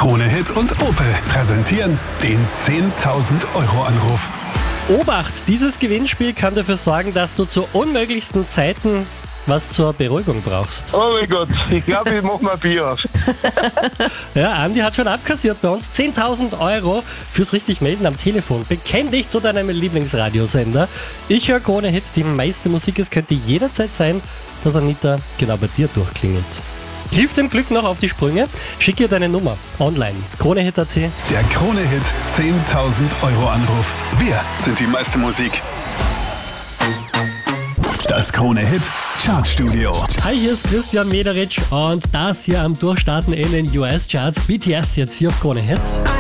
Krone Hit und Opel präsentieren den 10.000 Euro Anruf. Obacht, dieses Gewinnspiel kann dafür sorgen, dass du zu unmöglichsten Zeiten was zur Beruhigung brauchst. Oh mein Gott, ich glaube, ich mache mir ein Bier auf. Ja, Andi hat schon abkassiert bei uns. 10.000 Euro fürs richtig melden am Telefon. Bekenn dich zu deinem Lieblingsradiosender. Ich höre Krone Hit, die meiste Musik. Es könnte jederzeit sein, dass Anita genau bei dir durchklingelt. Hilf dem Glück noch auf die Sprünge. Schick ihr deine Nummer online. KroneHit.at. Der Krone Hit 10.000 Euro Anruf. Wir sind die meiste Musik. Das Krone Hit Chartstudio. Hi, hier ist Christian Mederitsch und das hier am Durchstarten in den US-Charts. BTS jetzt hier auf Krone Hit.